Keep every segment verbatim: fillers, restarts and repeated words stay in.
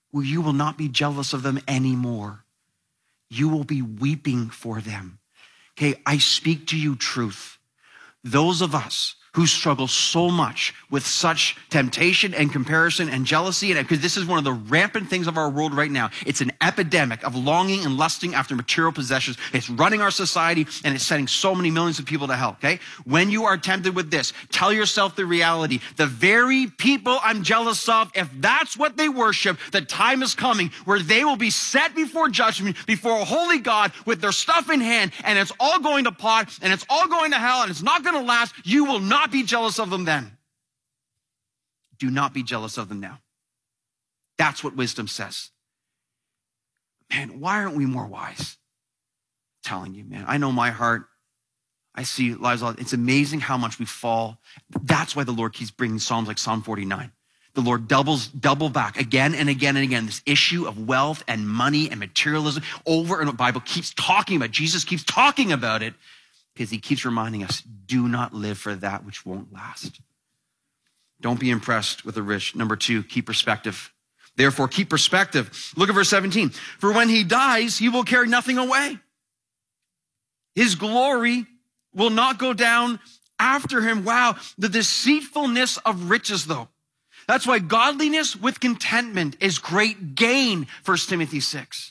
where you will not be jealous of them anymore. You will be weeping for them. Okay, I speak to you truth. Those of us who struggle so much with such temptation and comparison and jealousy, and because this is one of the rampant things of our world right now. It's an epidemic of longing and lusting after material possessions. It's running our society, and it's sending so many millions of people to hell, okay? When you are tempted with this, tell yourself the reality. The very people I'm jealous of, if that's what they worship, the time is coming where they will be set before judgment, before a holy God with their stuff in hand, and it's all going to pot, and it's all going to hell, and it's not going to last. You will not be jealous of them then. Do not be jealous of them now. That's what wisdom says. Man, why aren't we more wise? I'm telling you, man, I know my heart. I see lives. It's amazing how much we fall. That's why the Lord keeps bringing Psalms like Psalm forty-nine. The Lord doubles, double back again and again and again. This issue of wealth and money and materialism over and the Bible keeps talking about. Jesus keeps talking about it. Because he keeps reminding us, do not live for that which won't last. Don't be impressed with the rich. Number two, keep perspective. Therefore, keep perspective. Look at verse seventeen. For when he dies, he will carry nothing away. His glory will not go down after him. Wow, the deceitfulness of riches, though. That's why godliness with contentment is great gain, First Timothy six.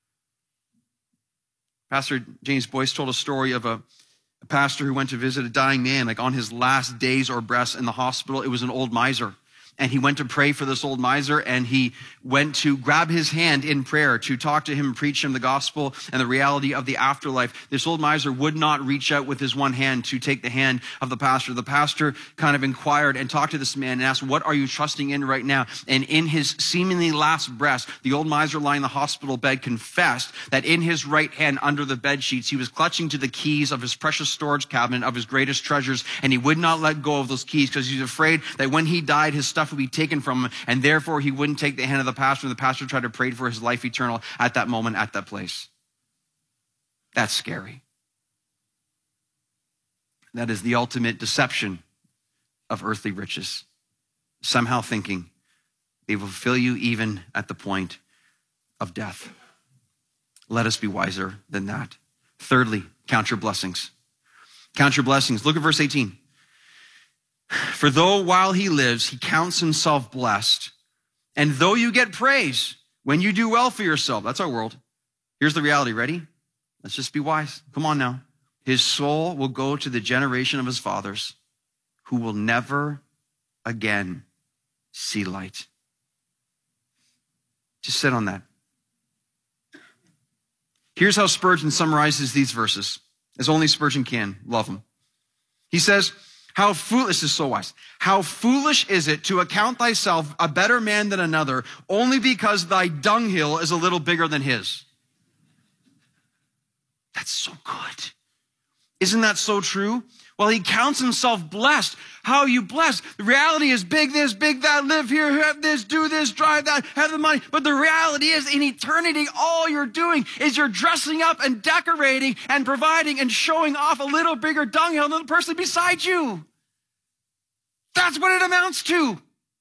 Pastor James Boyce told a story of a A pastor who went to visit a dying man, like on his last days or breaths in the hospital. It was an old miser. And he went to pray for this old miser, and he went to grab his hand in prayer to talk to him and preach him the gospel and the reality of the afterlife. This old miser would not reach out with his one hand to take the hand of the pastor. The pastor kind of inquired and talked to this man and asked, what are you trusting in right now? And in his seemingly last breaths, the old miser lying in the hospital bed confessed that in his right hand under the bed sheets, he was clutching to the keys of his precious storage cabinet of his greatest treasures, and he would not let go of those keys because he was afraid that when he died, his stuff would be taken from him, and therefore he wouldn't take the hand of the pastor, and the pastor tried to pray for his life eternal at that moment, at that place. That's scary. That is the ultimate deception of earthly riches. Somehow thinking they will fulfill you even at the point of death. Let us be wiser than that. Thirdly, count your blessings. Count your blessings. Look at verse eighteen. For though while he lives, he counts himself blessed, and though you get praise when you do well for yourself, that's our world. Here's the reality. Ready? Let's just be wise. Come on now. His soul will go to the generation of his fathers who will never again see light. Just sit on that. Here's how Spurgeon summarizes these verses, as only Spurgeon can. Love him. He says, How foolish, this is so wise. How foolish is it to account thyself a better man than another only because thy dunghill is a little bigger than his. That's so good. Isn't that so true? Well, he counts himself blessed. How are you blessed? The reality is big this, big that, live here, have this, do this, drive that, have the money. But the reality is in eternity, all you're doing is you're dressing up and decorating and providing and showing off a little bigger dunghill than the person beside you. That's what it amounts to.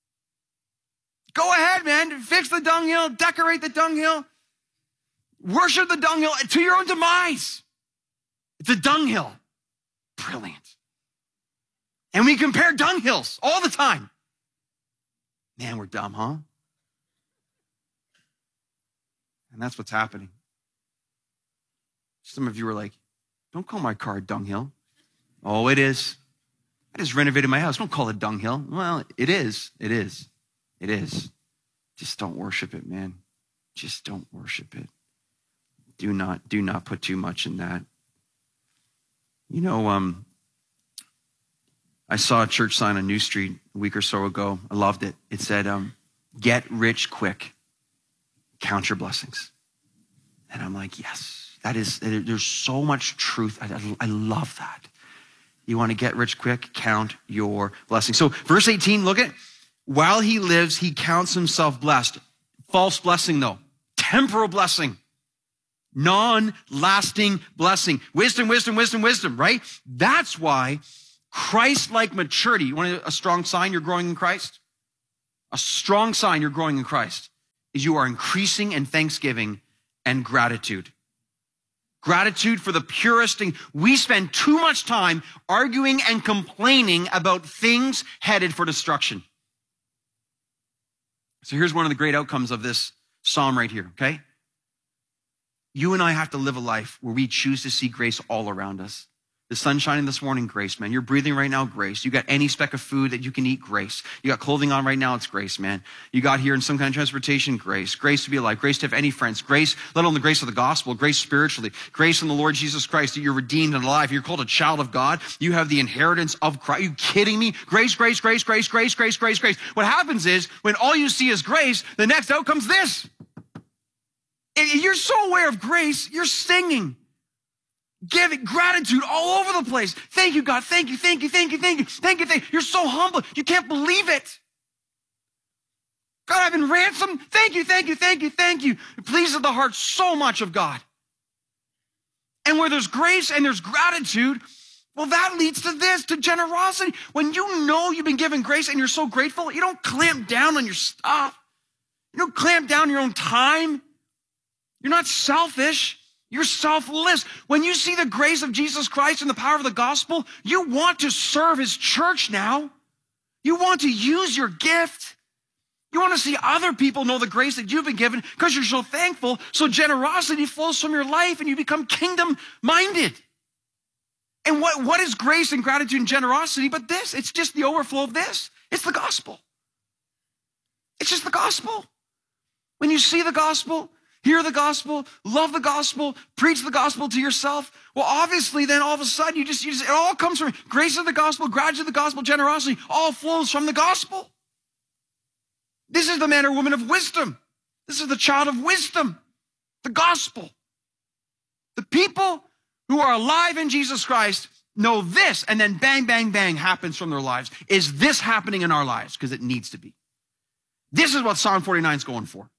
Go ahead, man. Fix the dunghill, decorate the dunghill, worship the dunghill to your own demise. It's a dunghill. Brilliant. And we compare dunghills all the time. Man, we're dumb, huh? And that's what's happening. Some of you are like, don't call my car a dunghill. Oh, it is. I just renovated my house. Don't call it dunghill. Well, it is. It is. It is. Just don't worship it, man. Just don't worship it. Do not, do not put too much in that. You know, um, I saw a church sign on New Street a week or so ago. I loved it. It said, um, get rich quick. Count your blessings. And I'm like, yes, that is, there's so much truth. I, I love that. You want to get rich quick? Count your blessings. So verse eighteen, look at, while he lives, he counts himself blessed. False blessing though. Temporal blessing. Non-lasting blessing. Wisdom, wisdom, wisdom, wisdom, right? That's why Christ-like maturity, you want a strong sign you're growing in Christ? A strong sign you're growing in Christ is you are increasing in thanksgiving and gratitude. Gratitude for the purest thing. We spend too much time arguing and complaining about things headed for destruction. So here's one of the great outcomes of this psalm right here, okay? You and I have to live a life where we choose to see grace all around us. The sun's shining this morning, grace, man. You're breathing right now, grace. You got any speck of food that you can eat, grace. You got clothing on right now, it's grace, man. You got here in some kind of transportation, grace. Grace to be alive, grace to have any friends, grace, let alone the grace of the gospel, grace spiritually, grace in the Lord Jesus Christ that you're redeemed and alive. You're called a child of God. You have the inheritance of Christ. Are you kidding me? Grace, grace, grace, grace, grace, grace, grace, grace. What happens is when all you see is grace, the next outcome's this. If you're so aware of grace, you're singing. Giving gratitude all over the place. Thank you, God. Thank you, thank you, thank you, thank you, thank you, thank you. You're so humble. You can't believe it. God, I've been ransomed. Thank you, thank you, thank you, thank you. It pleases the heart so much of God. And where there's grace and there's gratitude, well, that leads to this, to generosity. When you know you've been given grace and you're so grateful, you don't clamp down on your stuff. You don't clamp down your own time. You're not selfish. You're selfless. When you see the grace of Jesus Christ and the power of the gospel, you want to serve his church now. You want to use your gift. You want to see other people know the grace that you've been given because you're so thankful. So generosity flows from your life and you become kingdom-minded. And what, what is grace and gratitude and generosity but this? It's just the overflow of this. It's the gospel. It's just the gospel. When you see the gospel, hear the gospel, love the gospel, preach the gospel to yourself. Well, obviously, then all of a sudden, you just, you just, it all comes from grace of the gospel, gratitude of the gospel, generosity, all flows from the gospel. This is the man or woman of wisdom. This is the child of wisdom, the gospel. The people who are alive in Jesus Christ know this, and then bang, bang, bang happens from their lives. Is this happening in our lives? Because it needs to be. This is what Psalm forty-nine is going for.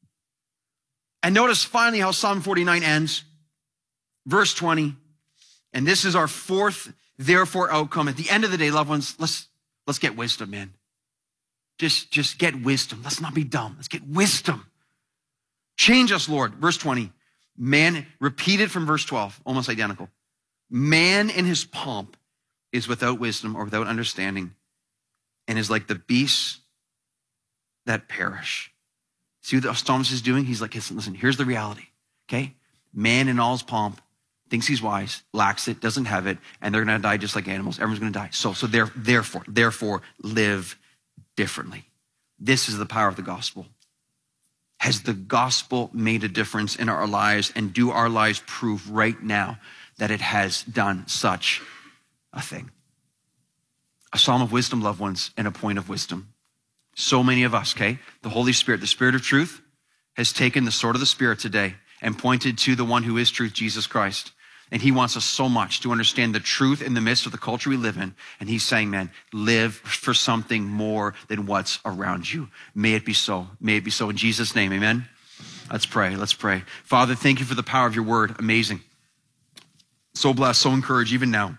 And notice finally how Psalm forty-nine ends. Verse twenty. And this is our fourth, therefore, outcome. At the end of the day, loved ones, let's, let's get wisdom, man. Just, just get wisdom. Let's not be dumb. Let's get wisdom. Change us, Lord. Verse twenty. Man, repeated from verse twelve, almost identical. Man in his pomp is without wisdom or without understanding and is like the beasts that perish. See what the psalmist is doing? He's like, listen, listen, here's the reality, okay? Man in all his pomp thinks he's wise, lacks it, doesn't have it, and they're going to die just like animals. Everyone's going to die. So, so there, therefore, therefore, live differently. This is the power of the gospel. Has the gospel made a difference in our lives, and do our lives prove right now that it has done such a thing? A psalm of wisdom, loved ones, and a point of wisdom. So many of us, okay? The Holy Spirit, the Spirit of truth, has taken the sword of the Spirit today and pointed to the one who is truth, Jesus Christ. And he wants us so much to understand the truth in the midst of the culture we live in. And he's saying, man, live for something more than what's around you. May it be so. May it be so in Jesus' name, amen? Let's pray, let's pray. Father, thank you for the power of your word. Amazing. So blessed, so encouraged even now.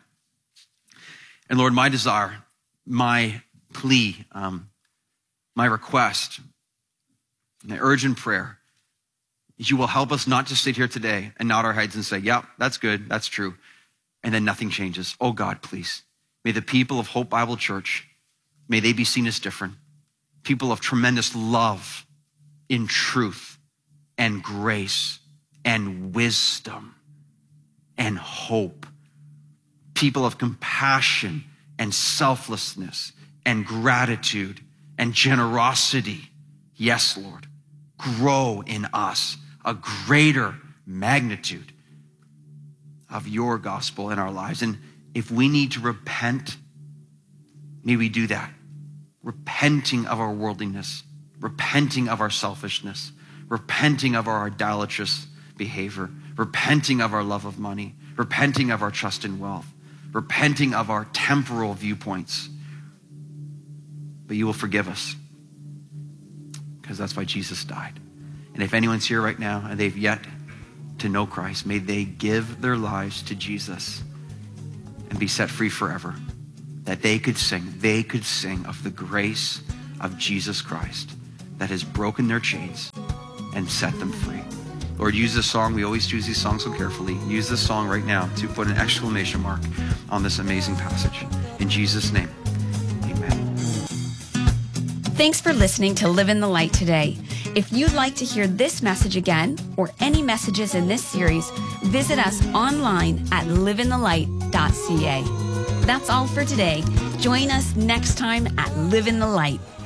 And Lord, my desire, my plea, um, my request, my urgent prayer is you will help us not just sit here today and nod our heads and say, yeah, that's good, that's true, and then nothing changes. Oh God, please, may the people of Hope Bible Church, may they be seen as different. People of tremendous love in truth and grace and wisdom and hope. People of compassion and selflessness and gratitude and generosity. Yes, Lord, grow in us a greater magnitude of your gospel in our lives. And if we need to repent, may we do that. Repenting of our worldliness, repenting of our selfishness, repenting of our idolatrous behavior, repenting of our love of money, repenting of our trust in wealth, repenting of our temporal viewpoints. But you will forgive us because that's why Jesus died. And if anyone's here right now and they've yet to know Christ, may they give their lives to Jesus and be set free forever, that they could sing, they could sing of the grace of Jesus Christ, that has broken their chains and set them free. Lord, use this song. We always choose these songs so carefully. Use this song right now to put an exclamation mark on this amazing passage. In Jesus' name, amen. Thanks for listening to Live in the Light today. If you'd like to hear this message again or any messages in this series, visit us online at live in the light dot c a. That's all for today. Join us next time at Live in the Light.